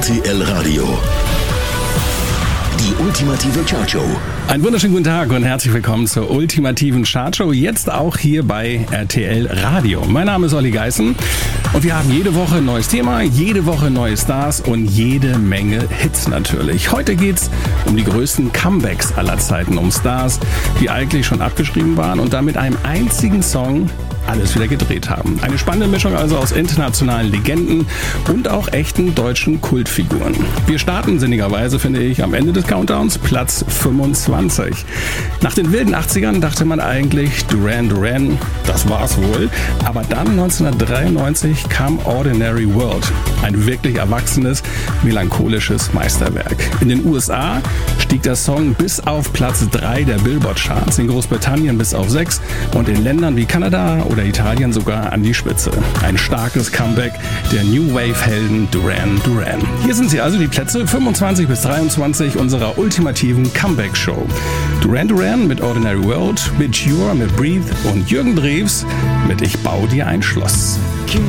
RTL Radio. Die ultimative Chartshow. Einen wunderschönen guten Tag und herzlich willkommen zur ultimativen Chartshow, jetzt auch hier bei RTL Radio. Mein Name ist Olli Geißen und wir haben jede Woche ein neues Thema, jede Woche neue Stars und jede Menge Hits natürlich. Heute geht's um die größten Comebacks aller Zeiten, um Stars, die eigentlich schon abgeschrieben waren und dann mit einem einzigen Song alles wieder gedreht haben. Eine spannende Mischung also aus internationalen Legenden und auch echten deutschen Kultfiguren. Wir starten sinnigerweise, finde ich, am Ende des Countdowns, Platz 25. Nach den wilden 80ern dachte man eigentlich, Duran Duran, das war's wohl. Aber dann 1993 kam Ordinary World, ein wirklich erwachsenes, melancholisches Meisterwerk. In den USA stieg der Song bis auf Platz 3 der Billboard-Charts, in Großbritannien bis auf 6 und in Ländern wie Kanada oder Italien sogar an die Spitze. Ein starkes Comeback der New Wave-Helden Duran Duran. Hier sind sie also, die Plätze 25 bis 23 unserer ultimativen Comeback-Show. Duran Duran mit Ordinary World, Bit Cure mit Breathe und Jürgen Drews mit Ich bau dir ein Schloss.